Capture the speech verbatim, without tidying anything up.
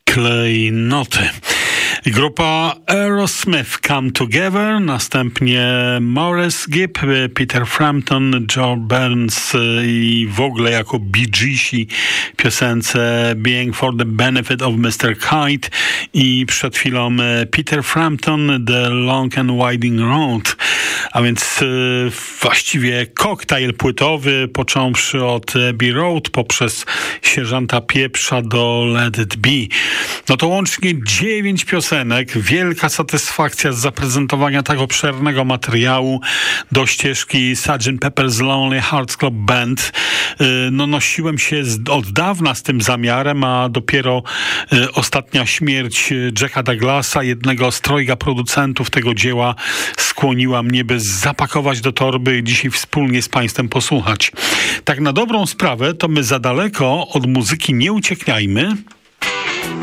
klejnoty. Grupa Aerosmith Come Together, następnie Maurice Gibb, Peter Frampton, George Burns i w ogóle jako Bee Geesi piosence Being for the Benefit of mister Kite i przed chwilą Peter Frampton, The Long and Winding Road. A więc y, właściwie koktajl płytowy, począwszy od Abbey Road poprzez Sierżanta Pieprza do Let It Be. No to łącznie dziewięć piosenek. Wielka satysfakcja z zaprezentowania tak obszernego materiału do ścieżki sergeant Pepper's Lonely Hearts Club Band. Y, no nosiłem się z, od dawna z tym zamiarem, a dopiero y, ostatnia śmierć Jacka Douglasa, jednego z trojga producentów tego dzieła, skłoniła mnie, by zapakować do torby i dzisiaj wspólnie z Państwem posłuchać. Tak na dobrą sprawę, to my za daleko od muzyki nie uciekniajmy.